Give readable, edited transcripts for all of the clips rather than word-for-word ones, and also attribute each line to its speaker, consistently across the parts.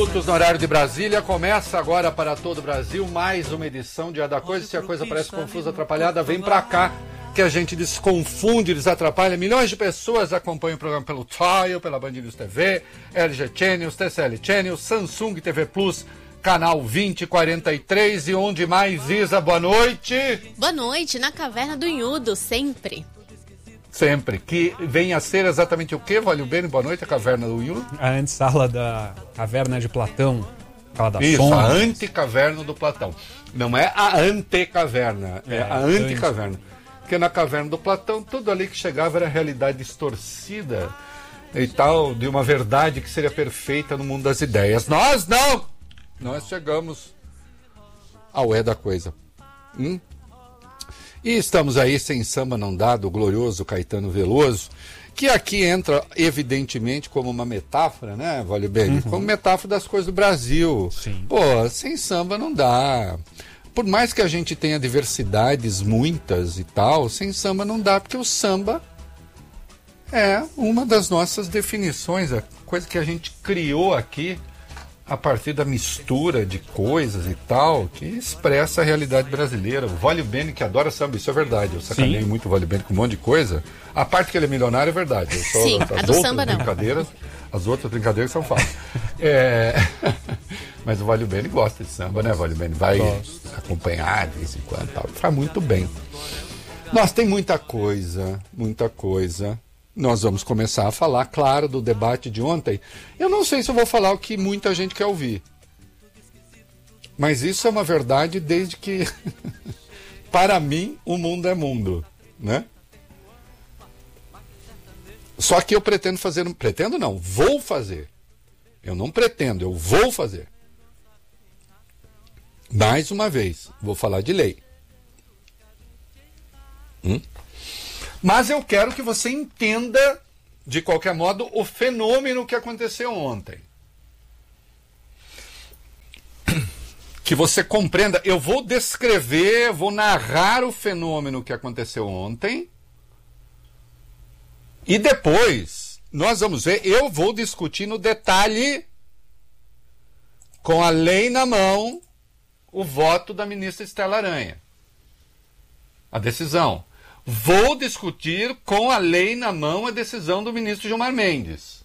Speaker 1: Minutos no horário de Brasília, começa agora para todo o Brasil mais uma edição de A da Coisa. Se a coisa parece confusa, atrapalhada, vem pra cá que a gente desconfunde, desatrapalha. Milhões de pessoas acompanham o programa pelo Trial, pela Band News TV, LG Channels, TCL Channels, Samsung TV Plus, canal 2043 e onde mais, Isa, boa noite.
Speaker 2: Boa noite, na Caverna do Inhudo, sempre.
Speaker 1: Sempre. Que vem a ser exatamente o quê? Valeu bem, boa noite, a Caverna do Inhudo.
Speaker 3: A antessala da Caverna de Platão, aquela da
Speaker 1: Isso,
Speaker 3: sombra.
Speaker 1: a anticaverna do Platão. Não é a antecaverna, é a anticaverna. Porque na caverna do Platão, tudo ali que chegava era realidade distorcida e tal, de uma verdade que seria perfeita no mundo das ideias. Nós não! Nós chegamos ao da coisa. E estamos aí sem samba não dá, do glorioso Caetano Veloso, que aqui entra evidentemente como uma metáfora, né, Vale Bem? Como metáfora das coisas do Brasil.
Speaker 3: Sim.
Speaker 1: Pô, sem samba não dá. Por mais que a gente tenha diversidades muitas e tal, sem samba não dá, porque o samba é uma das nossas definições, a coisa que a gente criou aqui a partir da mistura de coisas e tal, que expressa a realidade brasileira. O Vale Bene, que adora samba, isso é verdade. Eu sacanei muito o Vale Bene com um monte de coisa. A parte que ele é milionário é verdade.
Speaker 2: Sim, a do samba não.
Speaker 1: As outras brincadeiras são falsas. Mas o Vale Bene gosta de samba, né? O Vale Bene vai acompanhar de vez em quando e tal. Faz muito bem. Nós tem muita coisa, muita coisa. Nós vamos começar a falar, claro, do debate de ontem. Eu não sei se eu vou falar o que muita gente quer ouvir. Mas isso é uma verdade desde que, para mim, o mundo é mundo, né? Só que eu pretendo fazer... Pretendo não, vou fazer. Eu não pretendo, eu vou fazer. Mais uma vez, vou falar de lei. Mas eu quero que você entenda, de qualquer modo, o fenômeno que aconteceu ontem. Que você compreenda. Eu vou descrever, vou narrar o fenômeno que aconteceu ontem. E depois, nós vamos ver, eu vou discutir no detalhe, com a lei na mão, o voto da ministra Estela Aranha. A decisão. Vou discutir com a lei na mão a decisão do ministro Gilmar Mendes.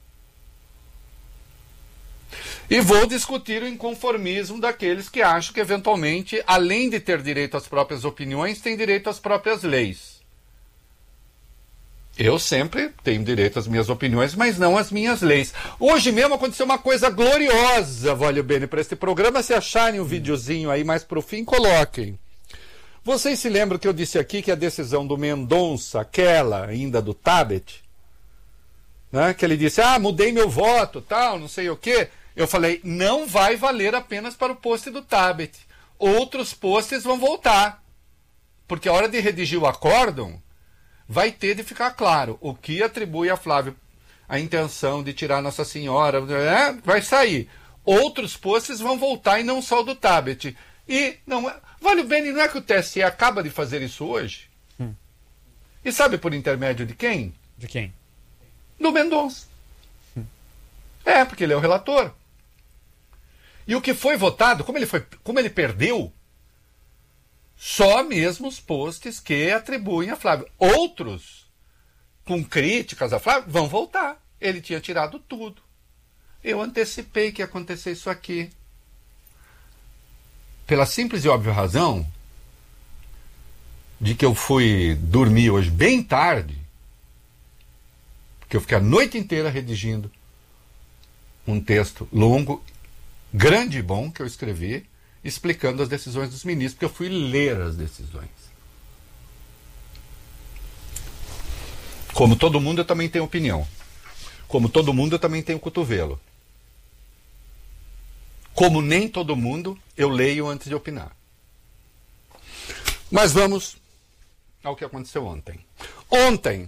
Speaker 1: E vou discutir o inconformismo daqueles que acham que, eventualmente, além de ter direito às próprias opiniões, tem direito às próprias leis. Eu sempre tenho direito às minhas opiniões, mas não às minhas leis. Hoje mesmo aconteceu uma coisa gloriosa, Vale Bene, para este programa. Se acharem o videozinho aí mais pro fim, coloquem. Vocês se lembram que eu disse aqui que a decisão do Mendonça, aquela ainda do Tabet, né, que ele disse, mudei meu voto, tal, não sei o quê. Eu falei, não vai valer apenas para o post do Tabet. Outros posts vão voltar. Porque a hora de redigir o acórdão, vai ter de ficar claro o que atribui a Flávio a intenção de tirar Nossa Senhora, vai sair. Outros posts vão voltar e não só o do Tabet. E não é... Vale bem, não é que o TSE acaba de fazer isso hoje? E sabe por intermédio de quem?
Speaker 3: De quem?
Speaker 1: Do Mendonça. Porque ele é o relator. E o que foi votado, como ele perdeu, só mesmo os posts que atribuem a Flávio. Outros, com críticas a Flávio, vão voltar. Ele tinha tirado tudo. Eu antecipei que ia acontecer isso aqui. Pela simples e óbvia razão de que eu fui dormir hoje bem tarde, porque eu fiquei a noite inteira redigindo um texto longo, grande e bom, que eu escrevi, explicando as decisões dos ministros, porque eu fui ler as decisões. Como todo mundo, eu também tenho opinião. Como todo mundo, eu também tenho cotovelo. Como nem todo mundo, eu leio antes de opinar. Mas vamos ao que aconteceu ontem. Ontem,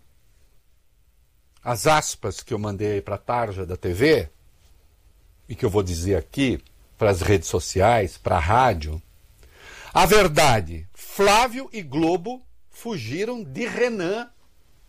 Speaker 1: as aspas que eu mandei para a tarja da TV, e que eu vou dizer aqui, para as redes sociais, para a rádio, a verdade, Flávio e Globo fugiram de Renan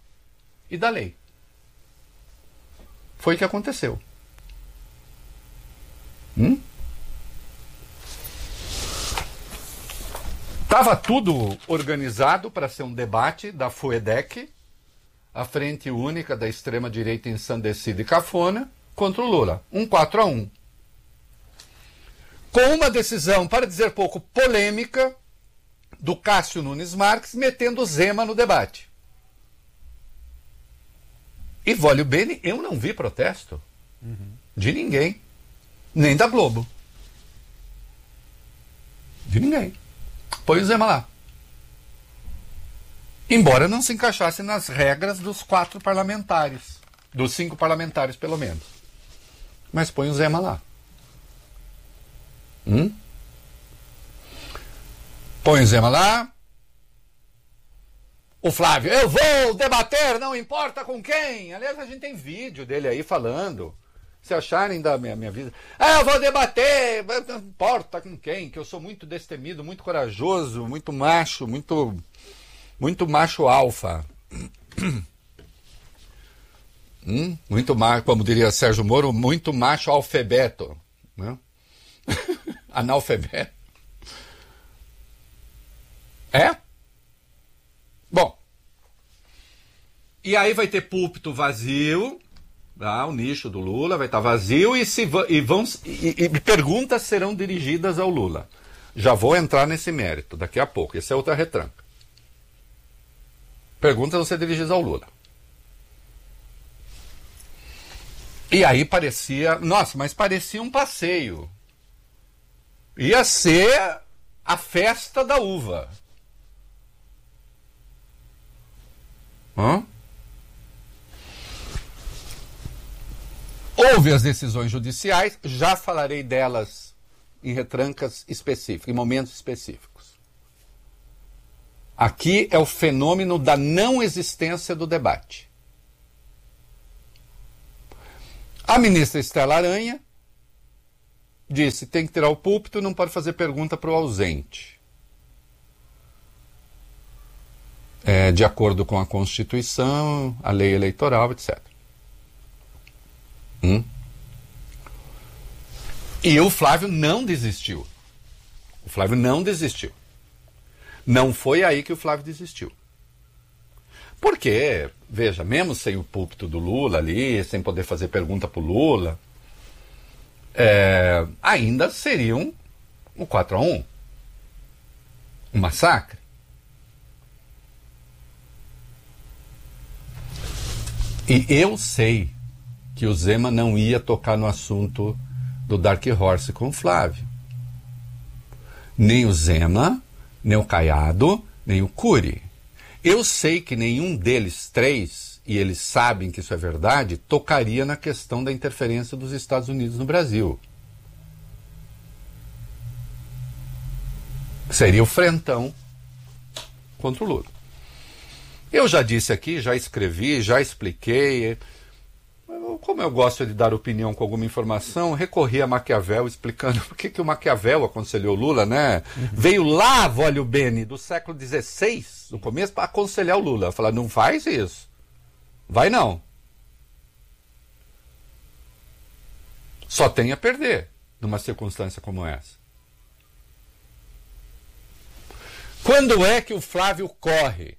Speaker 1: e da lei. Foi o que aconteceu. Estava tudo organizado para ser um debate da FUEDEC, a Frente Única da Extrema-Direita Ensandecida e Cafona, contra o Lula. 4-1. Com uma decisão, para dizer pouco, polêmica, do Cássio Nunes Marques, metendo Zema no debate. E, Vólio Bene, eu não vi protesto de ninguém, nem da Globo. De ninguém. Põe o Zema lá. Embora não se encaixasse nas regras dos 4 parlamentares. Dos 5 parlamentares, pelo menos. Mas põe o Zema lá. Põe o Zema lá. O Flávio, eu vou debater, não importa com quem. Aliás, a gente tem vídeo dele aí falando. Se acharem da minha vida. Eu vou debater, não importa com quem, que eu sou muito destemido, muito corajoso, muito macho, muito macho alfa. Muito macho, como diria Sérgio Moro, muito macho alfabeto. Né? Analfabeto. É? Bom. E aí vai ter púlpito vazio. O nicho do Lula vai estar vazio e perguntas serão dirigidas ao Lula. Já vou entrar nesse mérito daqui a pouco. Essa é outra retranca. Perguntas vão ser dirigidas ao Lula. E aí parecia... Nossa, mas parecia um passeio. Ia ser a festa da uva. Houve as decisões judiciais, já falarei delas em retrancas específicas, em momentos específicos. Aqui é o fenômeno da não existência do debate. A ministra Estela Aranha disse: tem que tirar o púlpito, não pode fazer pergunta para o ausente. De acordo com a Constituição, a lei eleitoral, etc. E o Flávio não desistiu. O Flávio não desistiu. Não foi aí que o Flávio desistiu. Porque, veja, mesmo sem o púlpito do Lula ali, sem poder fazer pergunta para o Lula, ainda seriam um 4-1. Um massacre. E eu sei que o Zema não ia tocar no assunto do Dark Horse com o Flávio. Nem o Zema, nem o Caiado, nem o Cury. Eu sei que nenhum deles 3, e eles sabem que isso é verdade, tocaria na questão da interferência dos Estados Unidos no Brasil. Seria o frentão contra o Lula. Eu já disse aqui, já escrevi, já expliquei. Como eu gosto de dar opinião com alguma informação, recorri a Maquiavel explicando por que o Maquiavel aconselhou Lula, né? Veio lá, Vólio Bene, do século XVI, no começo, para aconselhar o Lula. Falar, não faz isso. Vai não. Só tem a perder numa circunstância como essa. Quando é que o Flávio corre?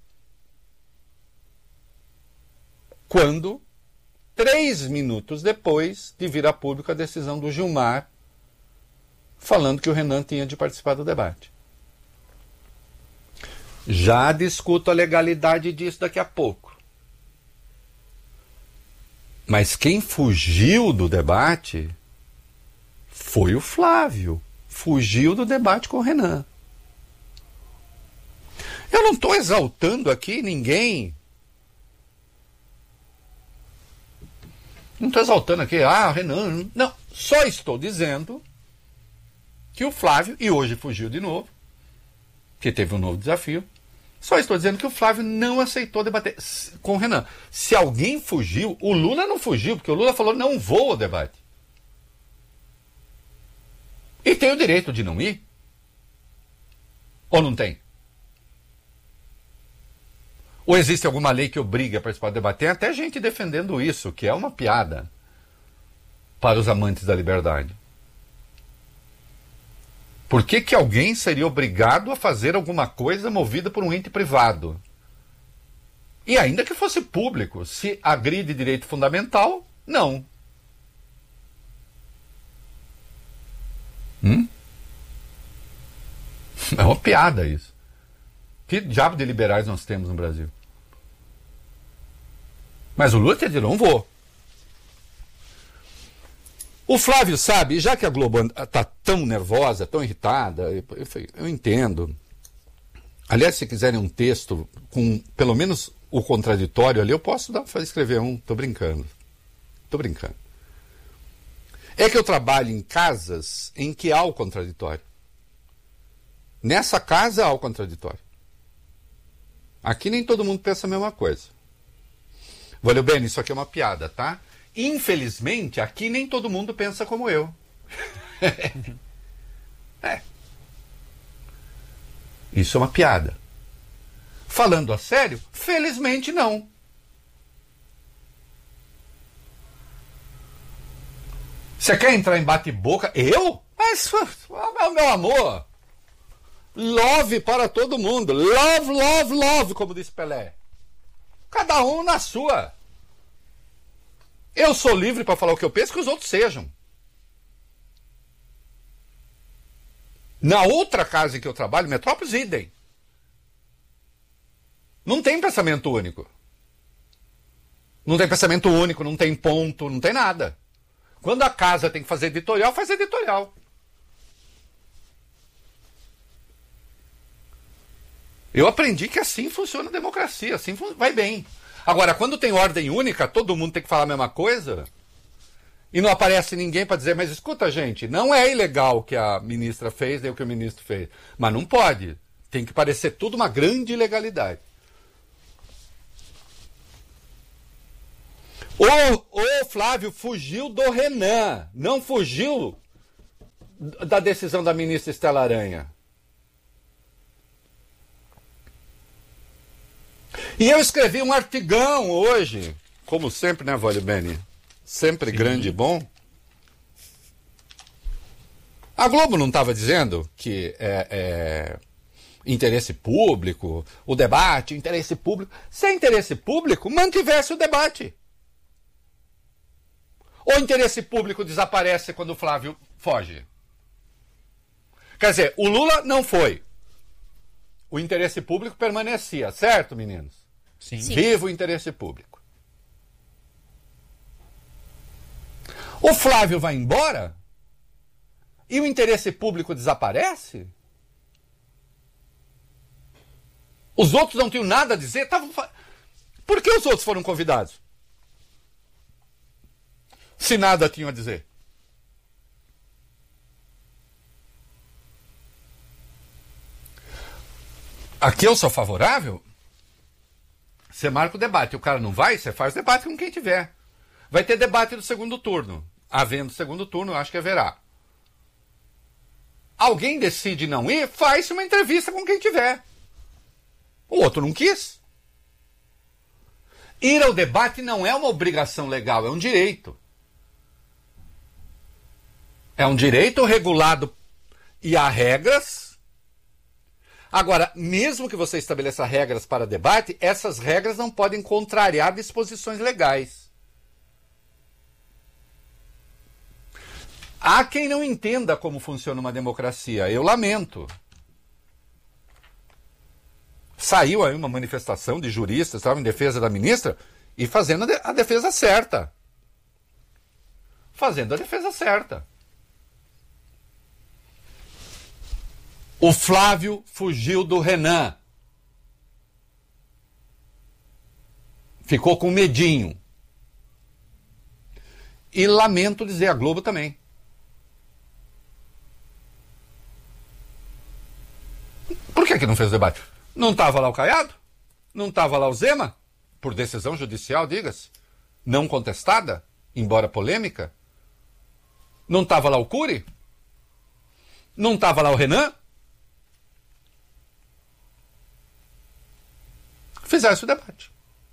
Speaker 1: Quando, 3 minutos depois de vir a público a decisão do Gilmar, falando que o Renan tinha de participar do debate. Já discuto a legalidade disso daqui a pouco. Mas quem fugiu do debate foi o Flávio. Fugiu do debate com o Renan. Eu não estou exaltando aqui ninguém. Não estou exaltando aqui, Renan. Não, só estou dizendo que o Flávio, e hoje fugiu de novo, que teve um novo desafio, só estou dizendo que o Flávio não aceitou debater com o Renan. Se alguém fugiu, o Lula não fugiu, porque o Lula falou, não vou ao debate. E tem o direito de não ir? Ou não tem? Ou existe alguma lei que obriga a participar do debate? Tem até gente defendendo isso, que é uma piada para os amantes da liberdade. Por que que alguém seria obrigado a fazer alguma coisa movida por um ente privado? E ainda que fosse público, se agride direito fundamental, não. É uma piada isso. Que diabo de liberais nós temos no Brasil? Mas o Lula te disse, não vou. O Flávio sabe, já que a Globo está tão nervosa, tão irritada, eu entendo. Aliás, se quiserem um texto com pelo menos o contraditório ali, eu posso escrever um. Tô brincando. É que eu trabalho em casas em que há o contraditório. Nessa casa há o contraditório. Aqui nem todo mundo pensa a mesma coisa. Valeu, bem, isso aqui é uma piada, tá? Infelizmente, aqui nem todo mundo pensa como eu. Isso é uma piada. Falando a sério, felizmente não. Você quer entrar em bate-boca? Eu? Mas, meu amor, love para todo mundo. Love, love, love, como disse Pelé. Cada um na sua. Eu sou livre para falar o que eu penso, que os outros sejam. Na outra casa em que eu trabalho, Metrópolis, idem. Não tem pensamento único. Não tem pensamento único, não tem ponto, não tem nada. Quando a casa tem que fazer editorial, faz editorial. Eu aprendi que assim funciona a democracia, assim vai bem. Agora, quando tem ordem única, todo mundo tem que falar a mesma coisa, e não aparece ninguém para dizer, mas escuta, gente, não é ilegal o que a ministra fez, nem o que o ministro fez. Mas não pode. Tem que parecer tudo uma grande ilegalidade. O Flávio fugiu do Renan, não fugiu da decisão da ministra Estela Aranha. E eu escrevi um artigão hoje, como sempre, né, Vólio Beni? Sempre sim. Grande e bom. A Globo não estava dizendo que interesse público, o debate, interesse público. Se é interesse público, mantivesse o debate. O interesse público desaparece quando o Flávio foge. Quer dizer, o Lula não foi. O interesse público permanecia, certo, meninos?
Speaker 3: Sim.
Speaker 1: Viva o interesse público. O Flávio vai embora e o interesse público desaparece? Os outros não tinham nada a dizer? Por que os outros foram convidados? Se nada tinham a dizer. Aqui eu sou favorável. Você marca o debate. O cara não vai, você faz debate com quem tiver. Vai ter debate do segundo turno. Havendo segundo turno, eu acho que haverá. Alguém decide não ir, faz uma entrevista com quem tiver. O outro não quis. Ir ao debate não é uma obrigação legal, é um direito. É um direito regulado e há regras. Agora, mesmo que você estabeleça regras para debate, essas regras não podem contrariar disposições legais. Há quem não entenda como funciona uma democracia. Eu lamento. Saiu aí uma manifestação de juristas, estavam em defesa da ministra, e fazendo a defesa certa. Fazendo a defesa certa. O Flávio fugiu do Renan. Ficou com medinho. E lamento dizer, a Globo também. Por que não fez o debate? Não estava lá o Caiado? Não estava lá o Zema? Por decisão judicial, diga-se. Não contestada, embora polêmica. Não estava lá o Cury? Não estava lá o Renan? Fizesse o debate.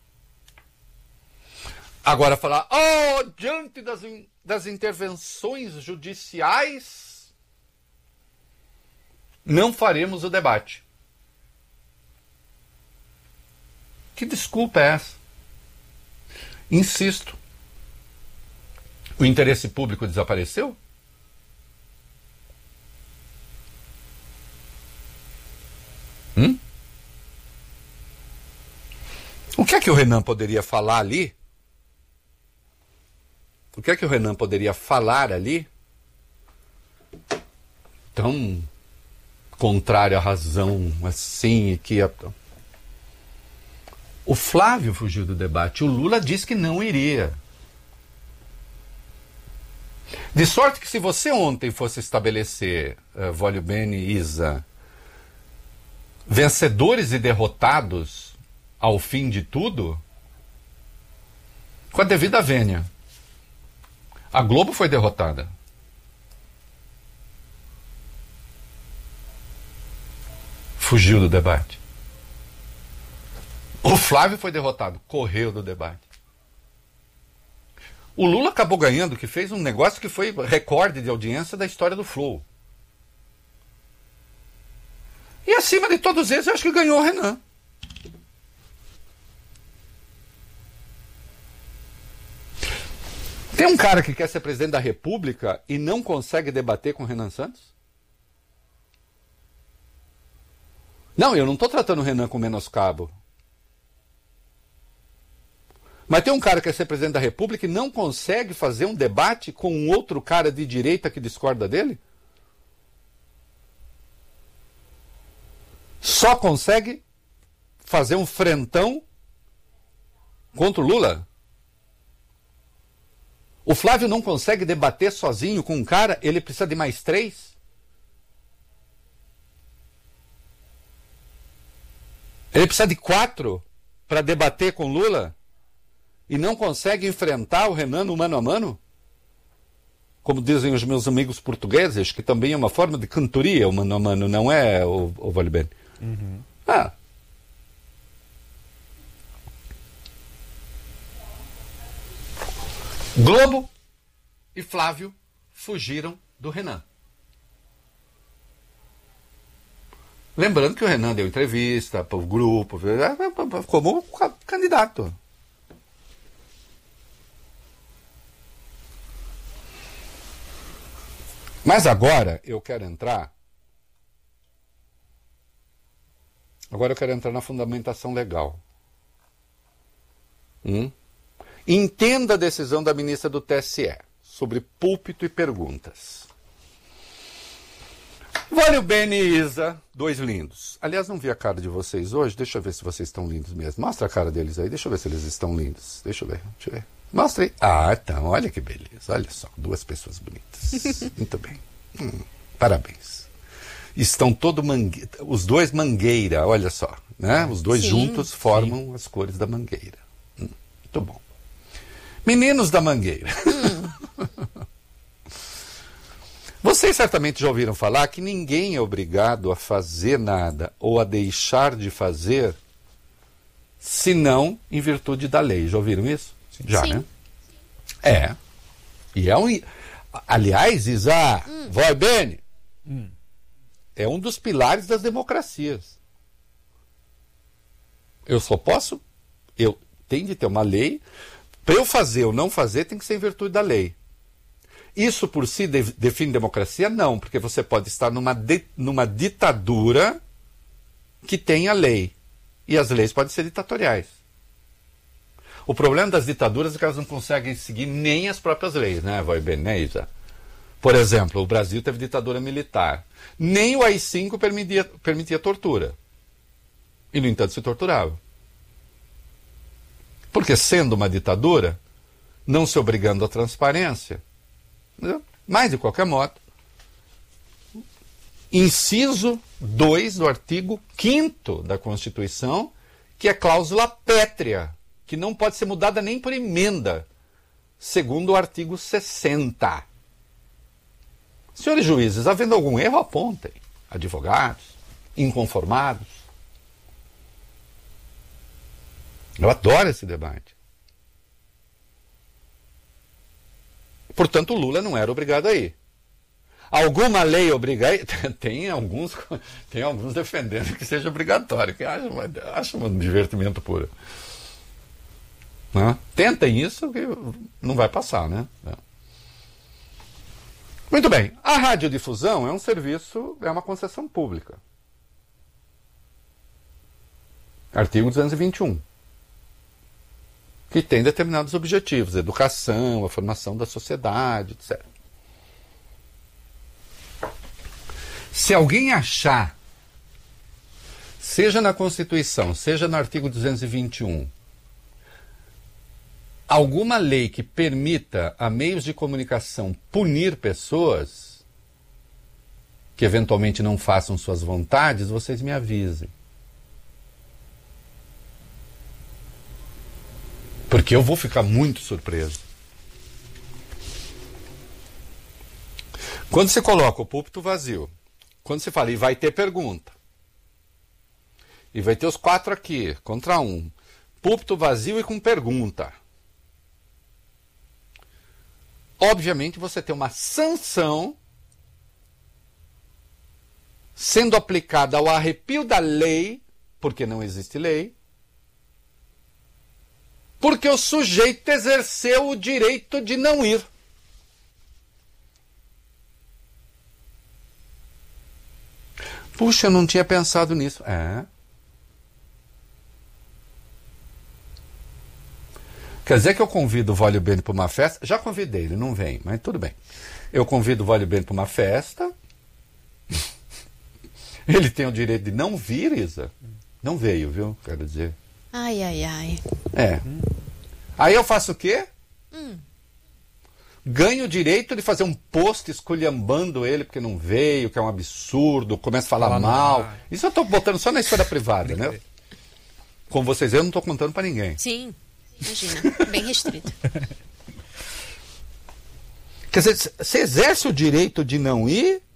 Speaker 1: Agora falar, diante das intervenções judiciais, não faremos o debate. Que desculpa é essa? Insisto. O interesse público desapareceu? O que é que o Renan poderia falar ali? O que é que o Renan poderia falar ali? Tão contrário à razão, assim, que... O Flávio fugiu do debate. O Lula disse que não iria. De sorte que se você ontem fosse estabelecer, Vólio Bene e Isa, vencedores e derrotados ao fim de tudo, com a devida vênia, a Globo foi derrotada. Fugiu do debate. O Flávio foi derrotado, correu do debate. O Lula acabou ganhando, que fez um negócio que foi recorde de audiência da história do Flow. E acima de todos eles, eu acho que ganhou o Renan. Tem um cara que quer ser presidente da República e não consegue debater com o Renan Santos? Não, eu não estou tratando o Renan com menoscabo. Mas tem um cara que quer ser presidente da República e não consegue fazer um debate com um outro cara de direita que discorda dele? Só consegue fazer um frentão contra o Lula? O Flávio não consegue debater sozinho com um cara, ele precisa de mais 3? Ele precisa de 4 para debater com Lula? E não consegue enfrentar o Renan no mano a mano? Como dizem os meus amigos portugueses, que também é uma forma de cantoria o mano a mano, não é, o Vólio Bene?
Speaker 3: Uhum.
Speaker 1: Globo e Flávio fugiram do Renan. Lembrando que o Renan deu entrevista para o grupo, como candidato. Mas agora eu quero entrar. Agora eu quero entrar na fundamentação legal. Entenda a decisão da ministra do TSE sobre púlpito e perguntas. Vólio Bene e Isa, 2 lindos. Aliás, não vi a cara de vocês hoje. Deixa eu ver se vocês estão lindos mesmo. Mostra a cara deles aí. Deixa eu ver se eles estão lindos. Deixa eu ver. Mostra aí. Então, olha que beleza. Olha só, 2 pessoas bonitas. Muito bem. Parabéns. Estão os 2 mangueira, olha só. Né? Os 2 juntos formam as cores da mangueira. Muito bom. Meninos da mangueira. Vocês certamente já ouviram falar que ninguém é obrigado a fazer nada ou a deixar de fazer senão em virtude da lei. Já ouviram isso?
Speaker 3: Sim.
Speaker 1: Já,
Speaker 2: Sim.
Speaker 1: né? E é um... Aliás, Isa, Vólio Bene, é um dos pilares das democracias. Eu tenho de ter uma lei. Para eu fazer ou não fazer, tem que ser em virtude da lei. Isso por si define democracia? Não, porque você pode estar numa ditadura que tem a lei. E as leis podem ser ditatoriais. O problema das ditaduras é que elas não conseguem seguir nem as próprias leis, né, Vólio Bene, né, Isa? Por exemplo, o Brasil teve ditadura militar. Nem o AI-5 permitia tortura. E, no entanto, se torturava. Porque, sendo uma ditadura, não se obrigando à transparência, mas, de qualquer modo, inciso 2 do artigo 5º da Constituição, que é cláusula pétrea, que não pode ser mudada nem por emenda, segundo o artigo 60. Senhores juízes, havendo algum erro, apontem. Advogados, inconformados. Eu adoro esse debate. Portanto, o Lula não era obrigado a ir. Alguma lei obriga? Tem alguns defendendo que seja obrigatório, que acham um divertimento puro. Né? Tentem isso que não vai passar, né? Muito bem. A radiodifusão é um serviço, é uma concessão pública. Artigo 221. Que tem determinados objetivos, educação, a formação da sociedade, etc. Se alguém achar, seja na Constituição, seja no artigo 221, alguma lei que permita a meios de comunicação punir pessoas que eventualmente não façam suas vontades, vocês me avisem. Porque eu vou ficar muito surpreso. Quando você coloca o púlpito vazio, quando você fala, e vai ter pergunta, e vai ter os 4 aqui, contra 1, púlpito vazio e com pergunta, obviamente você tem uma sanção sendo aplicada ao arrepio da lei, porque não existe lei, porque o sujeito exerceu o direito de não ir. Puxa, eu não tinha pensado nisso. Quer dizer que eu convido o Vólio Bene para uma festa? Já convidei, ele não vem, mas tudo bem. Eu convido o Vólio Bene para uma festa. Ele tem o direito de não vir, Isa? Não veio, viu? Quero dizer.
Speaker 2: Ai.
Speaker 1: Aí eu faço o quê? Ganho o direito de fazer um post esculhambando ele porque não veio, que é um absurdo, começa a falar mal. Isso eu estou botando só na esfera privada, né? Com vocês, eu não estou contando para ninguém.
Speaker 2: Sim, imagina, bem restrito.
Speaker 1: Quer dizer, você exerce o direito de não ir